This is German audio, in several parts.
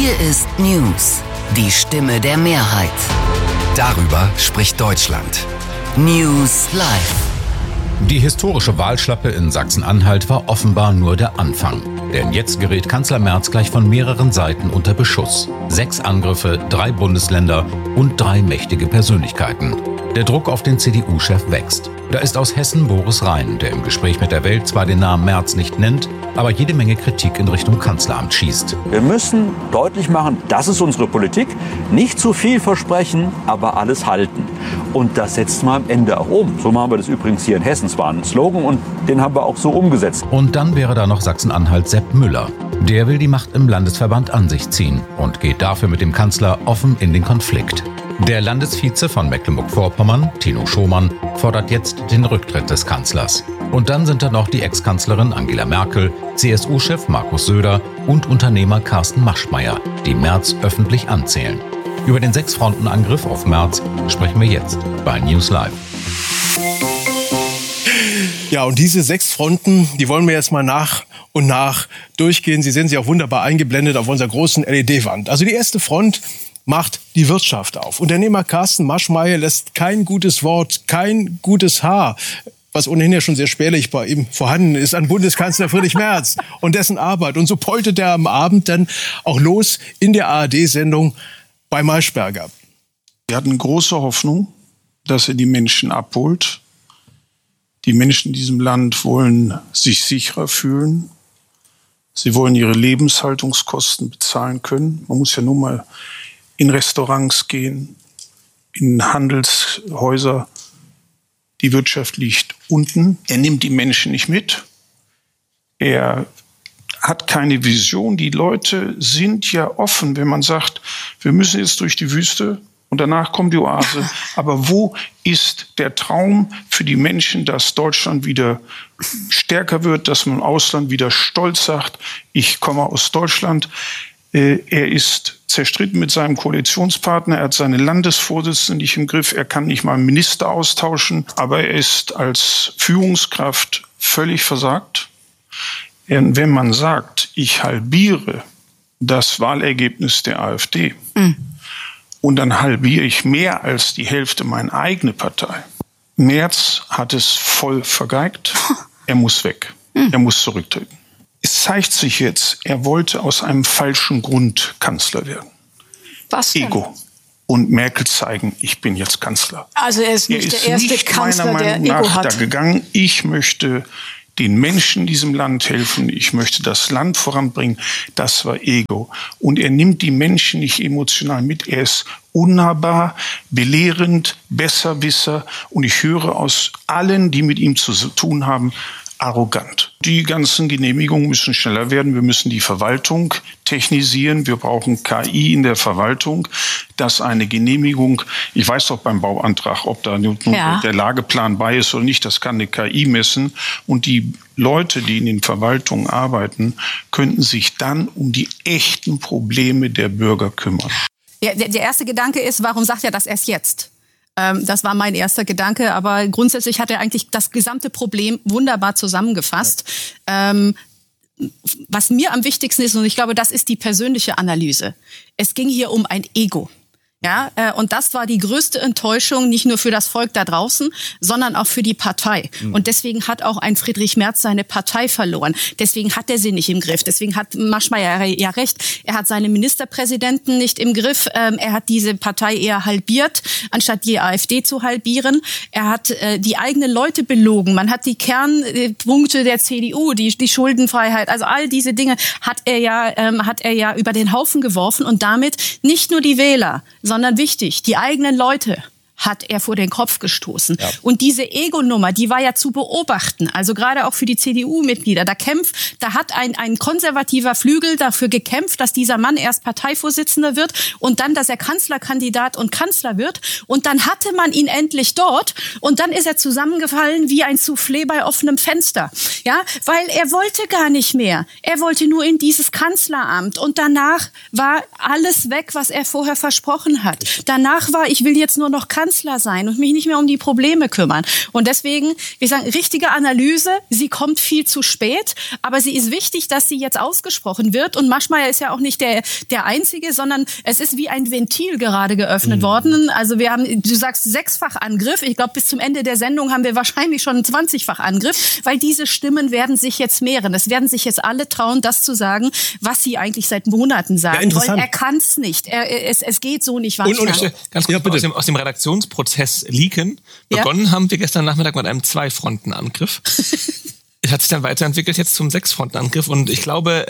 Hier ist News, die Stimme der Mehrheit. Darüber spricht Deutschland. News Live. Die historische Wahlschlappe in Sachsen-Anhalt war offenbar nur der Anfang. Denn jetzt gerät Kanzler Merz gleich von mehreren Seiten unter Beschuss. 6 Angriffe, 3 Bundesländer und 3 mächtige Persönlichkeiten. Der Druck auf den CDU-Chef wächst. Da ist aus Hessen Boris Rhein, der im Gespräch mit der Welt zwar den Namen Merz nicht nennt, aber jede Menge Kritik in Richtung Kanzleramt schießt. Wir müssen deutlich machen, das ist unsere Politik. Nicht zu viel versprechen, aber alles halten. Und das setzen wir am Ende auch um. So machen wir das übrigens hier in Hessen. Es war ein Slogan und den haben wir auch so umgesetzt. Und dann wäre da noch Sachsen-Anhalt Sepp Müller. Der will die Macht im Landesverband an sich ziehen und geht dafür mit dem Kanzler offen in den Konflikt. Der Landesvize von Mecklenburg-Vorpommern, Tino Schomann, fordert jetzt den Rücktritt des Kanzlers. Und dann sind da noch die Ex-Kanzlerin Angela Merkel, CSU-Chef Markus Söder und Unternehmer Carsten Maschmeyer, die Merz öffentlich anzählen. Über den 6-Fronten-Angriff auf Merz sprechen wir jetzt bei News Live. Ja, und diese 6 Fronten, die wollen wir jetzt mal nach und nach durchgehen. Sie sehen sie auch wunderbar eingeblendet auf unserer großen LED-Wand. Also die erste Front macht die Wirtschaft auf. Unternehmer Carsten Maschmeyer lässt kein gutes Wort, kein gutes Haar, was ohnehin ja schon sehr spärlich bei ihm vorhanden ist, an Bundeskanzler Friedrich Merz und dessen Arbeit. Und so poltert er am Abend dann auch los in der ARD-Sendung bei Maischberger. Wir hatten große Hoffnung, dass er die Menschen abholt. Die Menschen in diesem Land wollen sich sicherer fühlen. Sie wollen ihre Lebenshaltungskosten bezahlen können. Man muss ja nur mal in Restaurants gehen, in Handelshäuser. Die Wirtschaft liegt unten. Er nimmt die Menschen nicht mit. Er hat keine Vision. Die Leute sind ja offen, wenn man sagt, wir müssen jetzt durch die Wüste und danach kommt die Oase. Aber wo ist der Traum für die Menschen, dass Deutschland wieder stärker wird, dass man im Ausland wieder stolz sagt, ich komme aus Deutschland. Er ist zerstritten mit seinem Koalitionspartner. Er hat seine Landesvorsitzende nicht im Griff. Er kann nicht mal einen Minister austauschen. Aber er ist als Führungskraft völlig versagt. Und wenn man sagt, ich halbiere das Wahlergebnis der AfD und dann halbiere ich mehr als die Hälfte meine eigene Partei. Merz hat es voll vergeigt. Er muss weg. Er muss zurücktreten. Es zeigt sich jetzt, er wollte aus einem falschen Grund Kanzler werden. Was denn? Ego. Und Merkel zeigen, ich bin jetzt Kanzler. Also er ist nicht der erste Kanzler, der Ego hat. Da gegangen, ich möchte den Menschen in diesem Land helfen, ich möchte das Land voranbringen. Das war Ego. Und er nimmt die Menschen nicht emotional mit. Er ist unnahbar, belehrend, Besserwisser. Und ich höre aus allen, die mit ihm zu tun haben, arrogant. Die ganzen Genehmigungen müssen schneller werden. Wir müssen die Verwaltung technisieren. Wir brauchen KI in der Verwaltung, dass eine Genehmigung, ich weiß doch beim Bauantrag, ob da nun der Lageplan bei ist oder nicht, das kann eine KI messen. Und die Leute, die in den Verwaltungen arbeiten, könnten sich dann um die echten Probleme der Bürger kümmern. Ja, der erste Gedanke ist, warum sagt er das erst jetzt? Das war mein erster Gedanke, aber grundsätzlich hat er eigentlich das gesamte Problem wunderbar zusammengefasst. Was mir am wichtigsten ist, und ich glaube, das ist die persönliche Analyse. Es ging hier um ein Ego. Ja, und das war die größte Enttäuschung, nicht nur für das Volk da draußen, sondern auch für die Partei. Und deswegen hat auch ein Friedrich Merz seine Partei verloren. Deswegen hat er sie nicht im Griff. Deswegen hat Maschmeyer ja recht. Er hat seine Ministerpräsidenten nicht im Griff. Er hat diese Partei eher halbiert, anstatt die AfD zu halbieren. Er hat die eigenen Leute belogen. Man hat die Kernpunkte der CDU, die Schuldenfreiheit, also all diese Dinge hat er ja über den Haufen geworfen und damit nicht nur die Wähler, sondern wichtig, die eigenen Leute hat er vor den Kopf gestoßen. Ja. Und diese Ego-Nummer, die war ja zu beobachten, also gerade auch für die CDU-Mitglieder. Da hat ein konservativer Flügel dafür gekämpft, dass dieser Mann erst Parteivorsitzender wird und dann, dass er Kanzlerkandidat und Kanzler wird. Und dann hatte man ihn endlich dort und dann ist er zusammengefallen wie ein Soufflé bei offenem Fenster. Ja, weil er wollte gar nicht mehr. Er wollte nur in dieses Kanzleramt und danach war alles weg, was er vorher versprochen hat. Danach war, ich will jetzt nur noch Kanzler Kanzler sein und mich nicht mehr um die Probleme kümmern. Und deswegen, wir sagen, richtige Analyse, sie kommt viel zu spät, aber sie ist wichtig, dass sie jetzt ausgesprochen wird. Und Maschmeyer ist ja auch nicht der Einzige, sondern es ist wie ein Ventil gerade geöffnet worden. Also wir haben, du sagst 6-fach Angriff. Ich glaube, bis zum Ende der Sendung haben wir wahrscheinlich schon einen 20-fach Angriff, weil diese Stimmen werden sich jetzt mehren. Es werden sich jetzt alle trauen, das zu sagen, was sie eigentlich seit Monaten sagen wollen. Er kann es nicht. Es geht so nicht weiter. Und ganz kurz aus dem Redaktionsprozess leaken. Begonnen haben wir gestern Nachmittag mit einem 2-Fronten-Angriff. Es hat sich dann weiterentwickelt jetzt zum 6-Fronten-Angriff. Und ich glaube,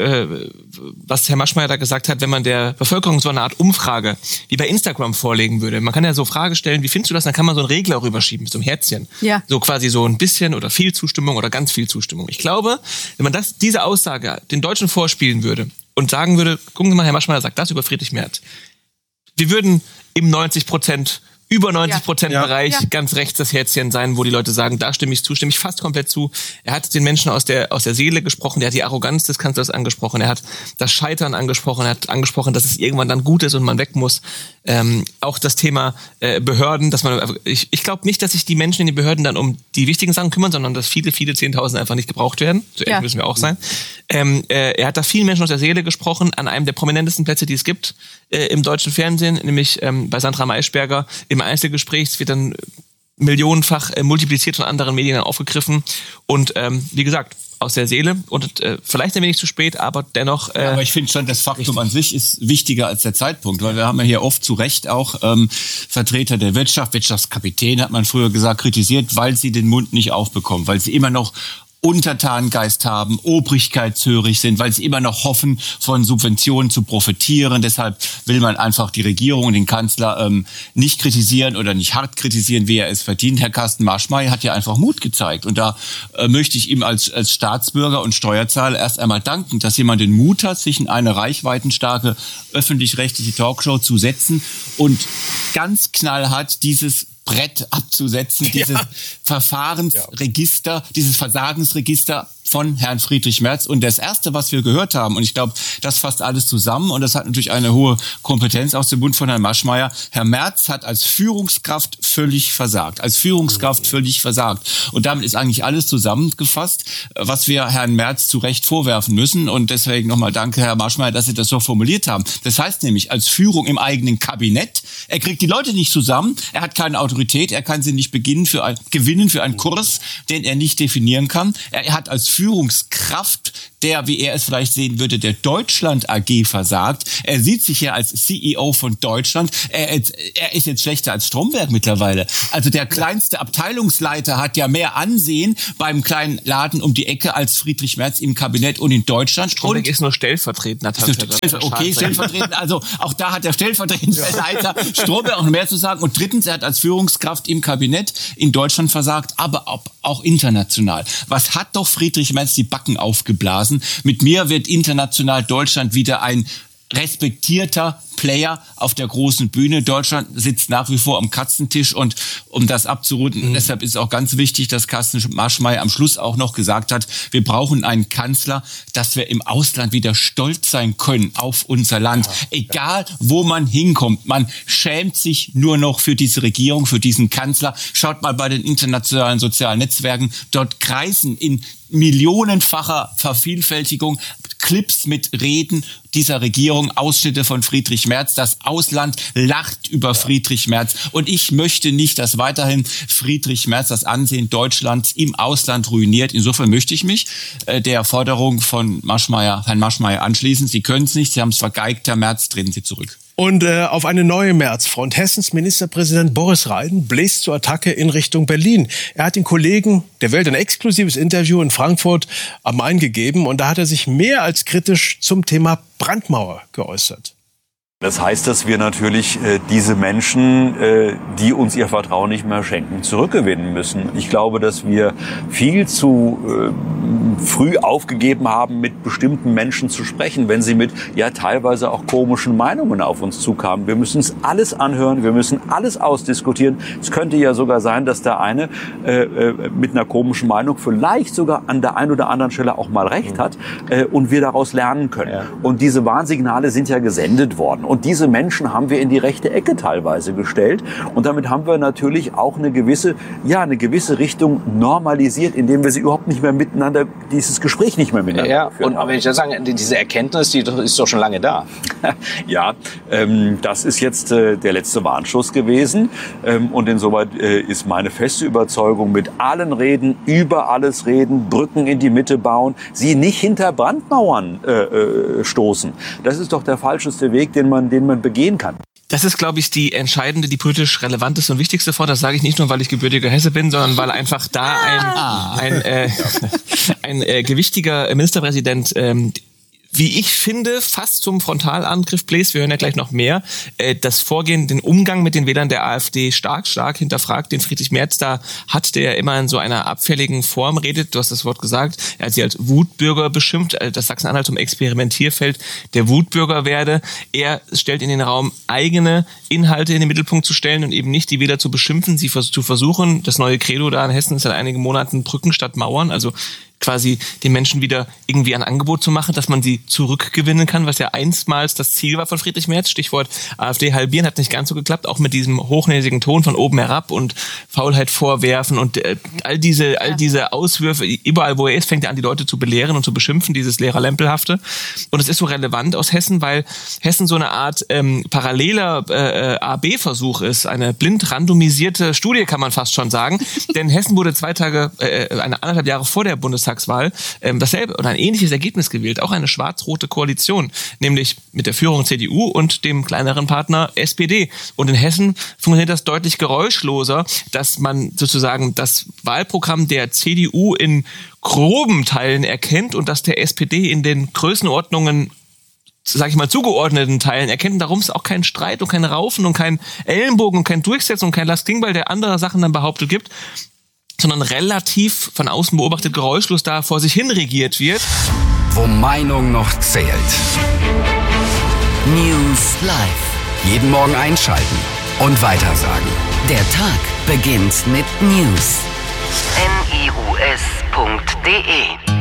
was Herr Maschmeyer da gesagt hat, wenn man der Bevölkerung so eine Art Umfrage wie bei Instagram vorlegen würde, man kann ja so Fragen stellen, wie findest du das? Dann kann man so einen Regler rüberschieben mit so einem Herzchen. Ja. So quasi so ein bisschen oder viel Zustimmung oder ganz viel Zustimmung. Ich glaube, wenn man diese Aussage den Deutschen vorspielen würde und sagen würde, gucken Sie mal, Herr Maschmeyer sagt das über Friedrich Merz. Wir würden im über 90% Bereich ganz rechts das Herzchen sein, wo die Leute sagen, da stimme ich fast komplett zu. Er hat den Menschen aus der Seele gesprochen, der hat die Arroganz des Kanzlers angesprochen, er hat das Scheitern angesprochen, er hat angesprochen, dass es irgendwann dann gut ist und man weg muss. Auch das Thema Behörden, ich glaube nicht, dass sich die Menschen in den Behörden dann um die wichtigen Sachen kümmern, sondern dass viele 10.000 einfach nicht gebraucht werden. So ehrlich müssen wir auch sein. Er hat da vielen Menschen aus der Seele gesprochen, an einem der prominentesten Plätze, die es gibt im deutschen Fernsehen, nämlich bei Sandra Maischberger im Einzelgespräch. Es wird dann millionenfach multipliziert von anderen Medien aufgegriffen. Und wie gesagt, aus der Seele und vielleicht ein wenig zu spät, aber dennoch... aber ich finde schon, das Faktum an sich ist wichtiger als der Zeitpunkt, weil wir haben ja hier oft zu Recht auch Vertreter der Wirtschaftskapitän, hat man früher gesagt, kritisiert, weil sie den Mund nicht aufbekommen, weil sie immer noch Untertanengeist haben, obrigkeitshörig sind, weil sie immer noch hoffen, von Subventionen zu profitieren. Deshalb will man einfach die Regierung und den Kanzler nicht kritisieren oder nicht hart kritisieren, wie er es verdient. Herr Carsten Maschmeyer hat ja einfach Mut gezeigt. Und da möchte ich ihm als Staatsbürger und Steuerzahler erst einmal danken, dass jemand den Mut hat, sich in eine reichweitenstarke öffentlich-rechtliche Talkshow zu setzen und ganz knallhart dieses Brett abzusetzen, dieses Verfahrensregister, dieses Versagensregister von Herrn Friedrich Merz. Und das Erste, was wir gehört haben, und ich glaube, das fasst alles zusammen, und das hat natürlich eine hohe Kompetenz aus dem Mund von Herrn Maschmeyer, Herr Merz hat als Führungskraft völlig versagt. Und damit ist eigentlich alles zusammengefasst, was wir Herrn Merz zu Recht vorwerfen müssen. Und deswegen nochmal danke, Herr Maschmeyer, dass Sie das so formuliert haben. Das heißt nämlich, als Führung im eigenen Kabinett, er kriegt die Leute nicht zusammen, er hat keine Autorität, er kann sie nicht gewinnen für einen Kurs, den er nicht definieren kann. Er hat als Führungskraft, der, wie er es vielleicht sehen würde, der Deutschland AG versagt. Er sieht sich ja als CEO von Deutschland. Er ist jetzt schlechter als Stromberg mittlerweile. Also der kleinste Abteilungsleiter hat ja mehr Ansehen beim kleinen Laden um die Ecke als Friedrich Merz im Kabinett und in Deutschland. Stromberg ist nur stellvertretender. Stellvertretend. Also auch da hat der stellvertretende Leiter Stromberg auch mehr zu sagen. Und drittens, er hat als Führungskraft im Kabinett in Deutschland versagt, aber auch international. Was hat doch Friedrich Merz die Backen aufgeblasen? Mit mir wird international Deutschland wieder ein respektierter Player auf der großen Bühne. Deutschland sitzt nach wie vor am Katzentisch, und um das abzurunden, deshalb ist auch ganz wichtig, dass Carsten Maschmeyer am Schluss auch noch gesagt hat, wir brauchen einen Kanzler, dass wir im Ausland wieder stolz sein können auf unser Land. Egal, wo man hinkommt, man schämt sich nur noch für diese Regierung, für diesen Kanzler. Schaut mal bei den internationalen sozialen Netzwerken, dort kreisen in millionenfacher Vervielfältigung Clips mit Reden dieser Regierung, Ausschnitte von Friedrich Merz. Das Ausland lacht über Friedrich Merz. Und ich möchte nicht, dass weiterhin Friedrich Merz das Ansehen Deutschlands im Ausland ruiniert. Insofern möchte ich mich der Forderung von Herrn Maschmeyer anschließen. Sie können es nicht, Sie haben es vergeigt, Herr Merz, treten Sie zurück. Und auf eine neue Märzfront. Hessens Ministerpräsident Boris Rhein bläst zur Attacke in Richtung Berlin. Er hat den Kollegen der Welt ein exklusives Interview in Frankfurt am Main gegeben. Und da hat er sich mehr als kritisch zum Thema Brandmauer geäußert. Das heißt, dass wir natürlich diese Menschen, die uns ihr Vertrauen nicht mehr schenken, zurückgewinnen müssen. Ich glaube, dass wir viel zu früh aufgegeben haben, mit bestimmten Menschen zu sprechen, wenn sie mit ja teilweise auch komischen Meinungen auf uns zukamen. Wir müssen uns alles anhören, wir müssen alles ausdiskutieren. Es könnte ja sogar sein, dass der eine mit einer komischen Meinung vielleicht sogar an der einen oder anderen Stelle auch mal recht hat und wir daraus lernen können. Ja. Und diese Warnsignale sind ja gesendet worden. Und diese Menschen haben wir in die rechte Ecke teilweise gestellt. Und damit haben wir natürlich auch eine gewisse Richtung normalisiert, indem wir sie überhaupt nicht mehr miteinander, dieses Gespräch nicht mehr miteinander führen. Und wenn ich das sage, diese Erkenntnis, die ist doch schon lange da. Ja, das ist jetzt der letzte Warnschuss gewesen. Und insoweit ist meine feste Überzeugung, mit allen reden, über alles reden, Brücken in die Mitte bauen, sie nicht hinter Brandmauern stoßen. Das ist doch der falscheste Weg, den man begehen kann. Das ist, glaube ich, die entscheidende, die politisch relevanteste und wichtigste Frage. Das sage ich nicht nur, weil ich gebürtiger Hesse bin, sondern weil einfach da ein gewichtiger Ministerpräsident, wie ich finde, fast zum Frontalangriff bläst. Wir hören ja gleich noch mehr. Das Vorgehen, den Umgang mit den Wählern der AfD stark hinterfragt, den Friedrich Merz da hat, der immer in so einer abfälligen Form redet. Du hast das Wort gesagt. Er hat sie als Wutbürger beschimpft, dass Sachsen-Anhalt zum Experimentierfeld der Wutbürger werde. Er stellt in den Raum, eigene Inhalte in den Mittelpunkt zu stellen und eben nicht die Wähler zu beschimpfen, sie zu versuchen. Das neue Credo da in Hessen ist seit einigen Monaten Brücken statt Mauern, also quasi den Menschen wieder irgendwie ein Angebot zu machen, dass man sie zurückgewinnen kann, was ja einstmals das Ziel war von Friedrich Merz. Stichwort AfD halbieren, hat nicht ganz so geklappt, auch mit diesem hochnäsigen Ton von oben herab und Faulheit vorwerfen und all diese Auswürfe, überall wo er ist, fängt er an, die Leute zu belehren und zu beschimpfen, dieses Lehrerlempelhafte. Und es ist so relevant aus Hessen, weil Hessen so eine Art paralleler AB-Versuch ist, eine blind randomisierte Studie, kann man fast schon sagen. Denn Hessen wurde 1,5 Jahre vor der Bundestagswahl dasselbe oder ein ähnliches Ergebnis gewählt, auch eine schwarz-rote Koalition, nämlich mit der Führung CDU und dem kleineren Partner SPD. Und in Hessen funktioniert das deutlich geräuschloser, dass man sozusagen das Wahlprogramm der CDU in groben Teilen erkennt und dass der SPD in den Größenordnungen, sag ich mal, zugeordneten Teilen erkennt. Und darum ist auch kein Streit und kein Raufen und kein Ellenbogen und kein Durchsetzen und kein Lars Klingbeil, der andere Sachen dann behauptet gibt, sondern relativ von außen beobachtet geräuschlos da vor sich hin regiert wird. Wo Meinung noch zählt. News Live. Jeden Morgen einschalten und weitersagen. Der Tag beginnt mit News. news.de